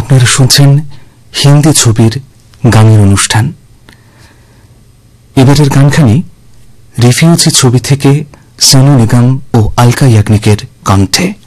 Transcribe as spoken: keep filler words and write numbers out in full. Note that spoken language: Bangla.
আপনারা শুনছেন হিন্দি ছবির গানের অনুষ্ঠান। এবারের গানখানি রিফিউজি ছবি থেকে সোনু নিগম ও আলকা ইয়াগনিকের কণ্ঠে।